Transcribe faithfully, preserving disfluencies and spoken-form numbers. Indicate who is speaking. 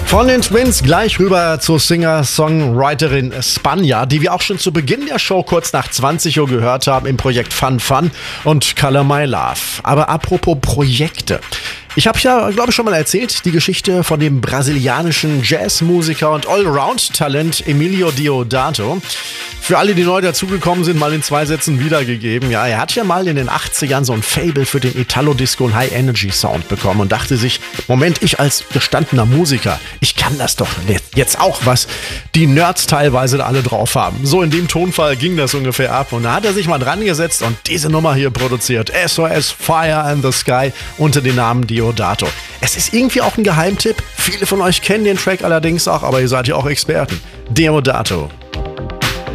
Speaker 1: Von den Twins gleich rüber zur Singer-Songwriterin Spanja, die wir auch schon zu Beginn der Show kurz nach zwanzig Uhr gehört haben im Projekt Fun Fun und Color My Love. Aber apropos Projekte. Ich habe ja, glaube ich, schon mal erzählt, die Geschichte von dem brasilianischen Jazzmusiker und Allround-Talent Emilio Deodato. Für alle, die neu dazugekommen sind, mal in zwei Sätzen wiedergegeben. Ja, er hat ja mal in den achtzigern so ein Faible für den Italo-Disco und High-Energy-Sound bekommen und dachte sich, Moment, ich als gestandener Musiker, ich kann das doch jetzt auch, was die Nerds teilweise alle drauf haben. So in dem Tonfall ging das ungefähr ab und da hat er sich mal dran gesetzt und diese Nummer hier produziert. S O S Fire and the Sky unter dem Namen Deodato. Es ist irgendwie auch ein Geheimtipp. Viele von euch kennen den Track allerdings auch, aber ihr seid ja auch Experten. Deodato.